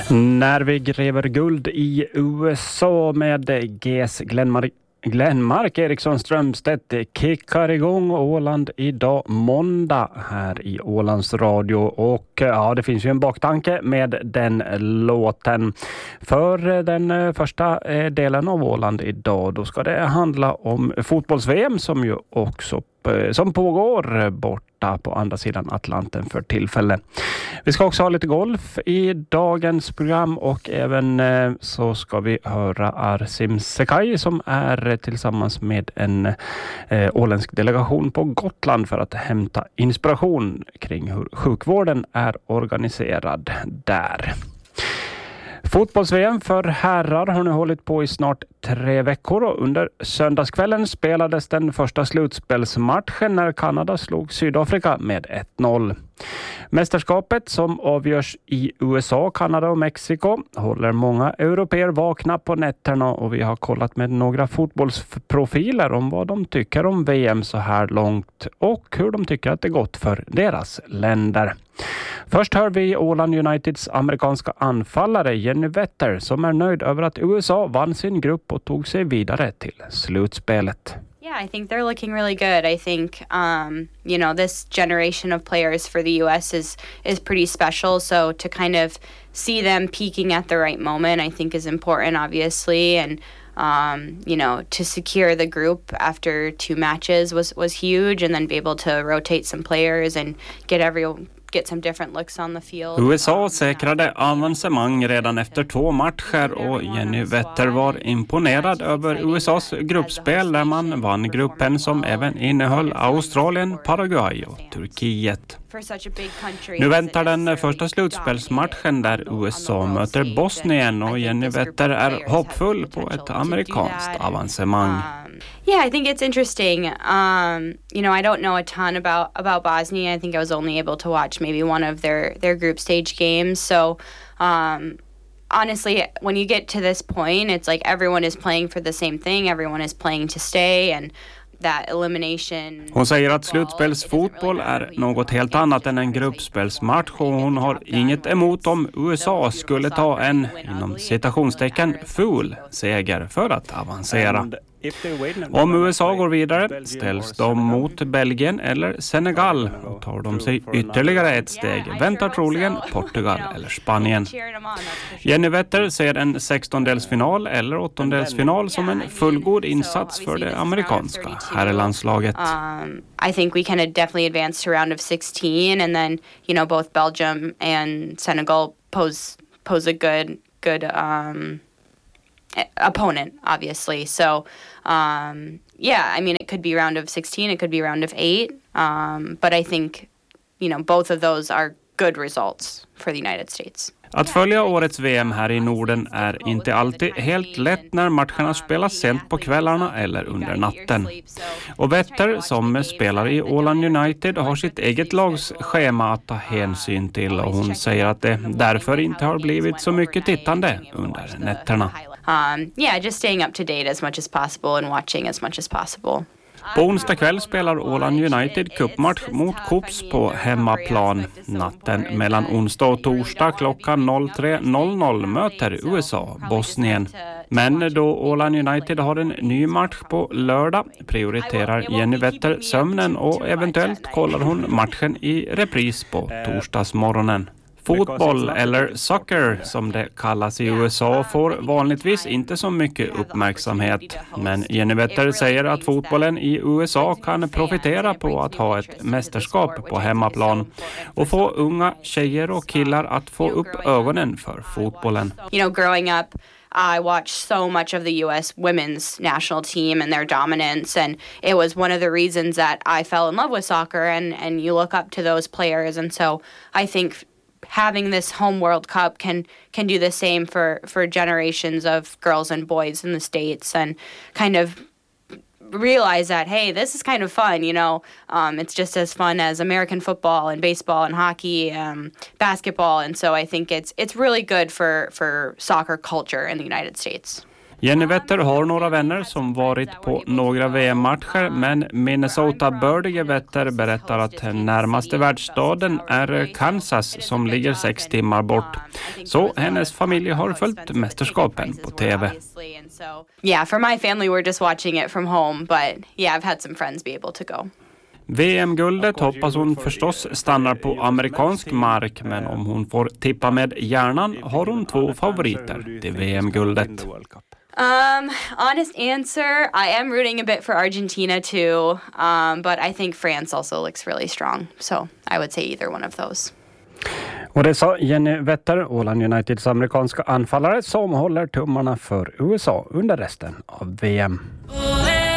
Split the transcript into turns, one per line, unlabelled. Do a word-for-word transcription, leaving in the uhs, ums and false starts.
När vi gräver guld i U S A med G S Glenmark, Glenmark Eriksson Strömstedt kickar igång Åland idag måndag här i Ålands Radio, och ja, det finns ju en baktanke med den låten. För den första delen av Åland idag, då ska det handla om fotbolls-V M som ju också som pågår borta på andra sidan Atlanten för tillfälle. Vi ska också ha lite golf i dagens program, och även så ska vi höra Arsim Sekai som är tillsammans med en eh, åländsk delegation på Gotland för att hämta inspiration kring hur sjukvården är organiserad där. Fotbolls-V M för herrar har nu hållit på i snart tre veckor, och under söndagskvällen spelades den första slutspelsmatchen när Kanada slog Sydafrika med ett noll. Mästerskapet som avgörs i U S A, Kanada och Mexiko håller många europeer vakna på nätterna, och vi har kollat med några fotbollsprofiler om vad de tycker om V M så här långt och hur de tycker att det gått för deras länder. Först hör vi Åland Uniteds amerikanska anfallare Jenny Vetter som är nöjd över att U S A vann sin grupp och tog sig vidare till slutspelet.
Yeah, I think they're looking really good. I think, um, you know, this generation of players for the U S is is pretty special. So to kind of see them peaking at the right moment, I think is important, obviously. And, um, you know, to secure the group after two matches was, was huge. And then be able to rotate some players and get everyone...
U S A säkrade avancemang redan efter två matcher, och Jenny Vetter var imponerad över U S A:s gruppspel där man vann gruppen som även innehöll Australien, Paraguay och Turkiet. Nu väntar den första slutspelsmatchen där U S A möter Bosnien, och Jenny Vetter är hoppfull på ett amerikanskt avancemang.
Yeah, I think it's interesting. Um, you know, I don't know a ton about, about Bosnia. I think I was only able to watch maybe one of their, their group stage games. So, um, honestly, when you get to this point, it's like everyone is playing for the same thing. Everyone is playing to stay, and that elimination.
Hon säger att slutspelsfotboll är något helt annat än en gruppspelsmatch, och hon har inget emot om U S A skulle ta en, inom citationstecken, full seger för att avancera. Om U S A går vidare ställs de mot Belgien eller Senegal, och tar de sig ytterligare ett steg väntar troligen Portugal eller Spanien. Jenny Vetter ser en sextondelsfinal eller åttondelsfinal som en fullgod insats för det amerikanska herrlandslaget.
Um, I think we kind of definitely advanced to round of sixteen, and then, you know, both Belgium and Senegal pose pose a good good um opponent, obviously. So, um, yeah, I mean, it could be round of sixteen, it could be round of eight. Um, but I think, you know, both of those are good results for the United States.
Att följa årets V M här i Norden är inte alltid helt lätt när matcherna spelas sent på kvällarna eller under natten. Och Vetter, som spelar i Åland United, har sitt eget lags schema att ta hänsyn till, och hon säger att det därför inte har blivit så mycket tittande under nätterna.
Um, yeah, just staying up to date as much as possible and watching as much as possible.
På onsdag kväll spelar Åland United cupmatch mot Kops på hemmaplan. Natten mellan onsdag och torsdag klockan tre noll noll möter U S A Bosnien. Men då Åland United har en ny match på lördag prioriterar Jenny Vetter sömnen, och eventuellt kollar hon matchen i repris på torsdagsmorgonen. Fotboll, eller soccer som det kallas i U S A, får vanligtvis inte så mycket uppmärksamhet. Men Jenny Vetter säger att fotbollen i U S A kan profitera på att ha ett mästerskap på hemmaplan och få unga tjejer och killar att få upp ögonen för fotbollen.
You know, growing up, I watched so much of the U S women's national team and their dominance, and it was one of the reasons that I fell in love with soccer, and, and you look up to those players, and so I think having this home World Cup can can do the same for, for generations of girls and boys in the States, and kind of realize that, hey, this is kind of fun, you know. Um, it's just as fun as American football and baseball and hockey, um, basketball, and so I think it's it's really good for, for soccer culture in the United States.
Jenny Wetter har några vänner som varit på några V M-matcher, men Minnesota-bördige Wetter berättar att närmaste världsstaden är Kansas som ligger sex timmar bort. Så hennes familj har följt mästerskapen på T V.
Yeah, for my family we're just watching it from home, but yeah, I've had some friends be able to go.
V M-guldet hoppas hon förstås stannar på amerikansk mark, men om hon får tippa med hjärnan har hon två favoriter till V M-guldet.
Um, honest answer, I am rooting a bit for Argentina too, um, but I think France also looks really strong, so I would say either one of those.
Och det sa Jenny Wetter, Åland Uniteds amerikanska anfallare, som håller tummarna för U S A under resten av V M.